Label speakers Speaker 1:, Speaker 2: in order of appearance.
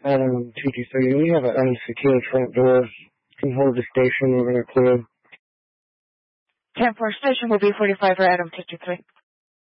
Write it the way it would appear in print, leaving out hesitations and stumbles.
Speaker 1: Adam 223, we have an unsecured front door. Can hold the station, we're going to clear.
Speaker 2: 10-4 station will be 45 for Adam 223.